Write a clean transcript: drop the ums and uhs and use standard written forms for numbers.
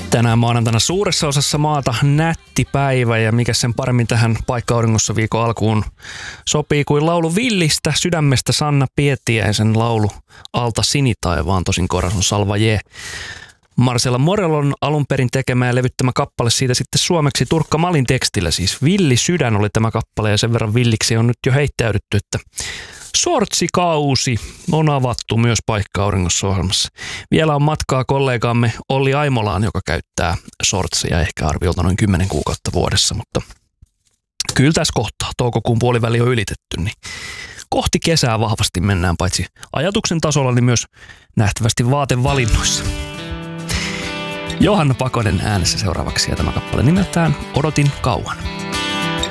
Tänään maanantaina suuressa osassa maata nätti päivä ja mikä sen paremmin tähän paikka-auringossa viikon alkuun sopii kuin laulu Villistä sydämestä Sanna Pietiäisen laulu Alta sinitaivaan, tosin koras on Salvaje. Marcella Morellon alun perin tekemä ja levyttämä kappale siitä sitten suomeksi Turkka Malin tekstillä, siis Villi sydän oli tämä kappale ja sen verran villiksi on nyt jo heittäydytty, että sortsikausi on avattu myös paikka-auringossa ohjelmassa. Vielä on matkaa kollegaamme Olli Aimolaan, joka käyttää sortseja ehkä arviolta noin 10 kuukautta vuodessa, mutta kyllä tässä kohtaa toukokuun puoliväli on ylitetty, niin kohti kesää vahvasti mennään paitsi ajatuksen tasolla, niin myös nähtävästi vaatevalinnoissa. Johanna Pakonen äänessä seuraavaksi ja tämä kappale nimeltään Odotin kauan.